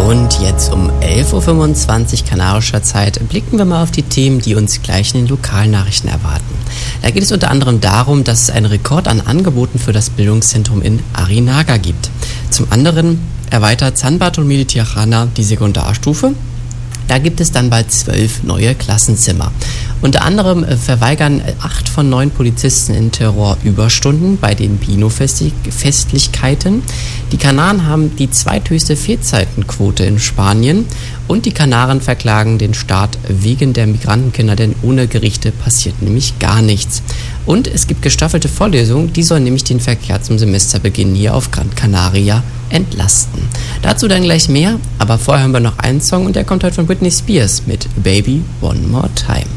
Und jetzt um 11.25 Uhr kanarischer Zeit blicken wir mal auf die Themen, die uns gleich in den Lokalnachrichten erwarten. Da geht es unter anderem darum, dass es einen Rekord an Angeboten für das Bildungszentrum in Arinaga gibt. Zum anderen erweitert San Bartolomé de Tirajana die Sekundarstufe. Da gibt es dann bald 12 neue Klassenzimmer. Unter anderem verweigern 8 von 9 Polizisten in Terror Überstunden bei den Pino-Festlichkeiten. Die Kanaren haben die zweithöchste Fehlzeitenquote in Spanien und die Kanaren verklagen den Staat wegen der Migrantenkinder, denn ohne Gerichte passiert nämlich gar nichts. Und es gibt gestaffelte Vorlesungen, die sollen nämlich den Verkehr zum Semesterbeginn hier auf Gran Canaria entlasten. Dazu dann gleich mehr, aber vorher hören wir noch einen Song und der kommt heute von Britney Spears mit Baby One More Time.